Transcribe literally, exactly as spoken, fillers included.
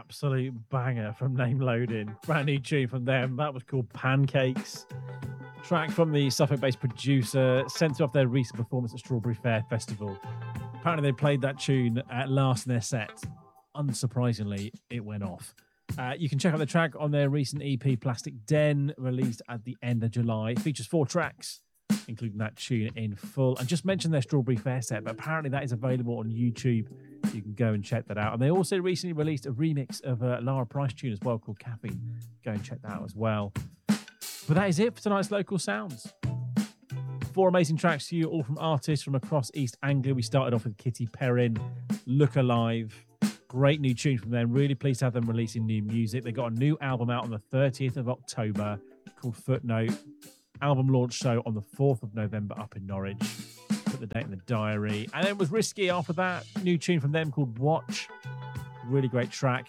absolute banger from Name Loading. Brand new tune from them. That was called Pancakes. Track from the Suffolk-based producer, sent off their recent performance at Strawberry Fair Festival. Apparently they played that tune at last in their set. Unsurprisingly, it went off. Uh, you can check out the track on their recent E P Plastic Den, released at the end of July. It features four tracks, including that tune in full. And just mentioned their Strawberry Fair set, but apparently that is available on YouTube. You can go and check that out. And they also recently released a remix of a Lara Price tune as well called Caffeine. Go and check that out as well. But that is it for tonight's Local Sounds. Four amazing tracks to you, all from artists from across East Anglia. We started off with Kitty Perrin, Look Alive. Great new tune from them. Really pleased to have them releasing new music. They got a new album out on the thirtieth of October called Footnote. Album launch show on the fourth of November up in Norwich. Put the date in the diary. And then it was Risky after that. New tune from them called Watch. Really great track.